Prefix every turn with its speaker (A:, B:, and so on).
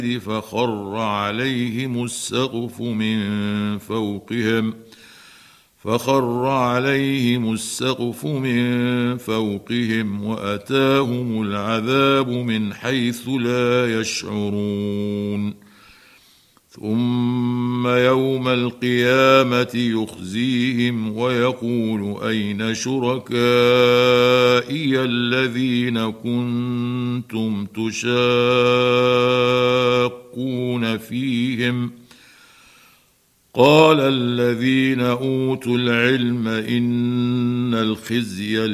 A: فخر عليهم السقف من فوقهم وأتاهم العذاب من حيث لا يشعرون. ثم يوم القيامة يخزيهم ويقول أين شركائي الذين كنتم تشاقون فيهم؟ قال الذين أوتوا العلم إن الخزي